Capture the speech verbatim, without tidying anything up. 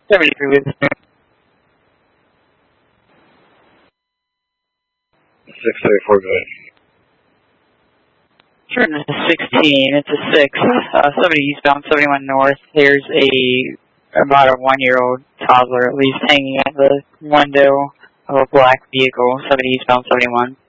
seventy-three with six thirty-four, go ahead. Turn to sixteen, it's a six. Uh, somebody eastbound seventy-one north. There's a about a one-year-old toddler at least hanging at the window of a black vehicle. Somebody eastbound seventy-one.